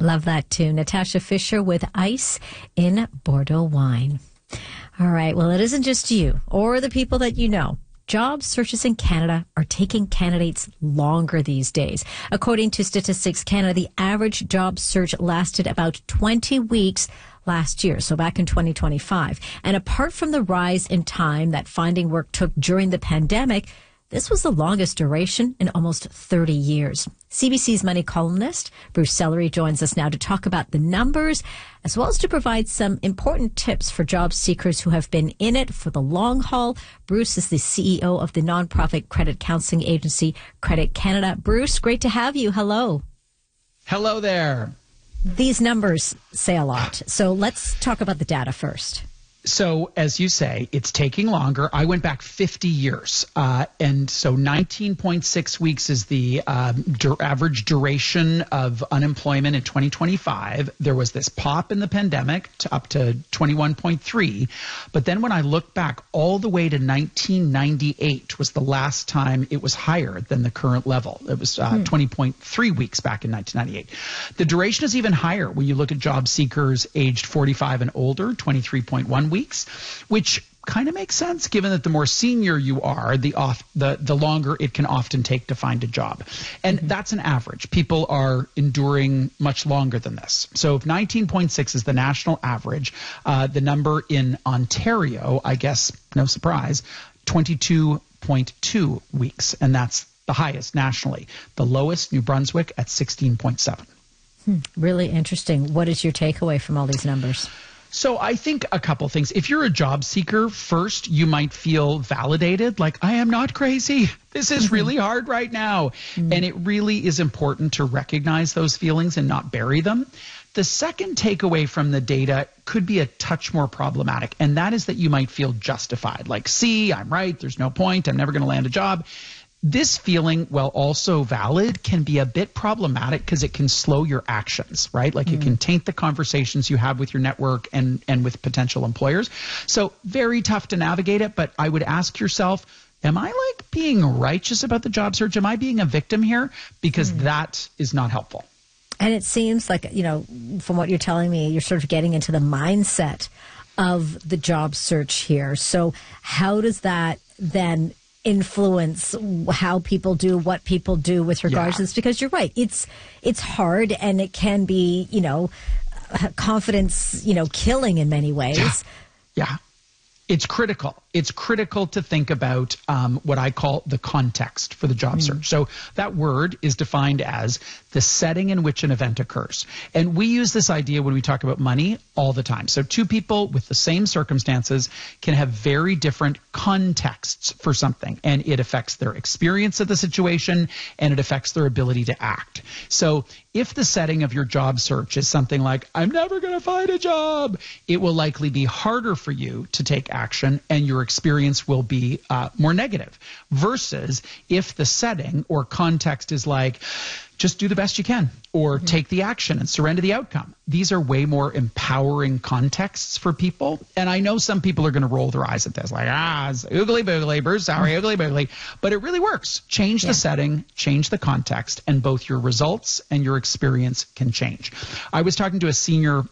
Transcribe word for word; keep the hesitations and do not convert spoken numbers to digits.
Love that too. Natasha Fisher with Ice in Bordeaux Wine. All right. Well, it isn't just you or the people that you know. Job searches in Canada are taking candidates longer these days. According to Statistics Canada, the average job search lasted about twenty weeks last year, so back in twenty twenty-five. And apart from the rise in time that finding work took during the pandemic, this was the longest duration in almost thirty years. C B C's Money columnist Bruce Sellery joins us now to talk about the numbers, as well as to provide some important tips for job seekers who have been in it for the long haul. Bruce is the C E O of the nonprofit credit counseling agency Credit Canada. Bruce, great to have you. Hello. Hello there. These numbers say a lot. So let's talk about the data first. So, as you say, it's taking longer. I went back fifty years, uh, and so nineteen point six weeks is the um, dur- average duration of unemployment in twenty twenty-five. There was this pop in the pandemic to up to twenty-one point three, but then when I look back all the way to nineteen ninety-eight was the last time it was higher than the current level. It was uh, hmm. twenty point three weeks back in nineteen ninety-eight. The duration is even higher when you look at job seekers aged forty-five and older, twenty-three point one weeks, which kind of makes sense given that the more senior you are, the off the the longer it can often take to find a job. And mm-hmm. that's an average. People are enduring much longer than this. So if nineteen point six is the national average, uh, the number in Ontario, I guess, no surprise, twenty-two point two weeks. And that's the highest nationally. The lowest, New Brunswick, at sixteen point seven. Hmm. Really interesting. What is your takeaway from all these numbers? So I think a couple things. If you're a job seeker, first, you might feel validated, like, I am not crazy. This is mm-hmm. really hard right now. Mm-hmm. And it really is important to recognize those feelings and not bury them. The second takeaway from the data could be a touch more problematic, and that is that you might feel justified. Like, see, I'm right. There's no point. I'm never going to land a job. This feeling, while also valid, can be a bit problematic because it can slow your actions, right? Like mm. it can taint the conversations you have with your network and, and with potential employers. So very tough to navigate it, but I would ask yourself, am I like being righteous about the job search? Am I being a victim here? Because mm. that is not helpful. And it seems like, you know, from what you're telling me, you're sort of getting into the mindset of the job search here. So how does that then influence how people do what people do with regards yeah. to this? Because you're right, it's it's hard and it can be, you know, confidence, you know, killing in many ways. Yeah. yeah. It's critical. It's critical to think about um, what I call the context for the job mm. search. So that word is defined as the setting in which an event occurs. And we use this idea when we talk about money all the time. So two people with the same circumstances can have very different contexts for something, and it affects their experience of the situation and it affects their ability to act. So if the setting of your job search is something like, I'm never going to find a job, it will likely be harder for you to take action and your experience will be uh, more negative. Versus if the setting or context is like, just do the best you can, or mm-hmm. take the action and surrender the outcome. These are way more empowering contexts for people. And I know some people are going to roll their eyes at this, like, ah, it's oogly boogly, Bruce, sorry, mm-hmm. oogly boogly. But it really works. Change yeah. the setting, change the context, and both your results and your experience can change. I was talking to a senior